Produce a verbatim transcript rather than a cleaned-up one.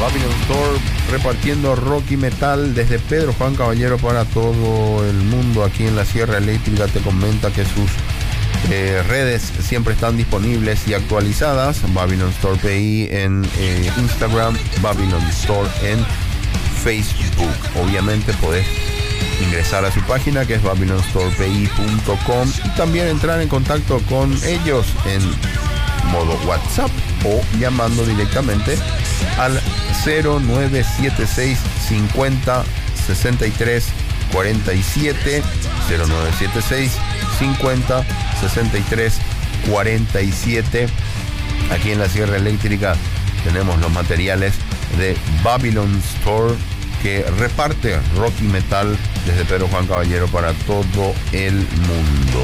Babylon Store repartiendo rock y metal desde Pedro Juan Caballero para todo el mundo. Aquí en la Sierra Eléctrica te comenta que sus eh, redes siempre están disponibles y actualizadas. Babylon Store P I en eh, Instagram, Babylon Store en Facebook. Obviamente podés ingresar a su página, que es babylon store p i punto com, y también entrar en contacto con ellos en modo WhatsApp o llamando directamente al cero nueve siete seis cincuenta sesenta y tres cuarenta y siete, cero nueve siete seis cincuenta sesenta y tres cuarenta y siete. Aquí en la Sierra Eléctrica tenemos los materiales de Babylon Store, que reparte rock y metal desde Pedro Juan Caballero para todo el mundo.